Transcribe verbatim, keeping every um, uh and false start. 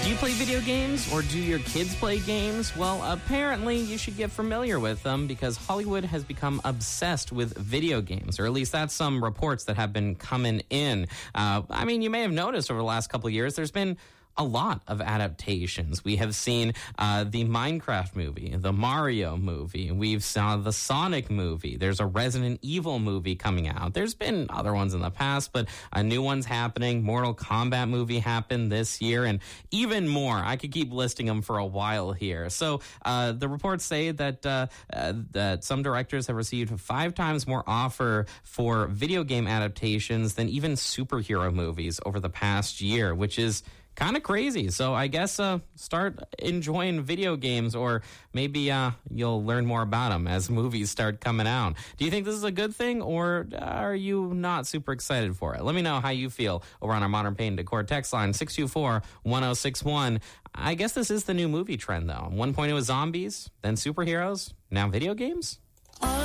Do you play video games, or do your kids play games? Well, apparently you should get familiar with them, because Hollywood has become obsessed with video games, or at least that's some reports that have been coming in. Uh, I mean, you may have noticed over the last couple of years, there's been a lot of adaptations. We have seen uh, the Minecraft movie, the Mario movie. We've saw the Sonic movie. There's a Resident Evil movie coming out. There's been other ones in the past, but a new one's happening. Mortal Kombat movie happened this year, and even more. I could keep listing them for a while here. So uh, the reports say that uh, uh, that some directors have received five times more offer for video game adaptations than even superhero movies over the past year, which is kind of crazy. So I guess uh, start enjoying video games, or maybe uh, you'll learn more about them as movies start coming out. Do you think this is a good thing, or are you not super excited for it? Let me know how you feel over on our Modern Paint and Decor text line, six two four, one oh six one. I guess this is the new movie trend, though. one point it was zombies, then superheroes, now video games?